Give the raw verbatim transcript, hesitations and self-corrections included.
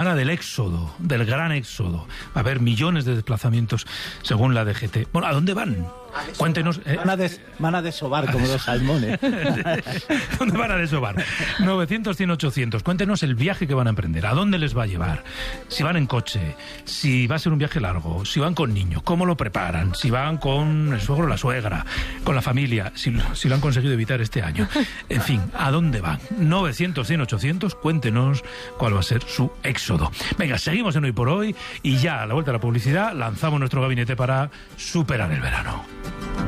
habla del éxodo, del gran éxodo. Va a haber millones de desplazamientos según la D G T. Bueno, ¿a dónde van? Cuéntenos. ¿eh? Van a, des, van a desovar como los salmones. ¿Dónde van a desovar? novecientos, cien, ochocientos. Cuéntenos el viaje que van a emprender. ¿A dónde les va a llevar? Si van en coche, si va a ser un viaje largo, si van con niños, cómo lo preparan, si van con el suegro o la suegra, con la familia, si, si lo han conseguido evitar este año. En fin, ¿a dónde van? novecientos, cien, ochocientos. Cuéntenos cuál va a ser su éxodo. Venga, seguimos en Hoy por Hoy y ya a la vuelta de la publicidad lanzamos nuestro gabinete para superar el verano.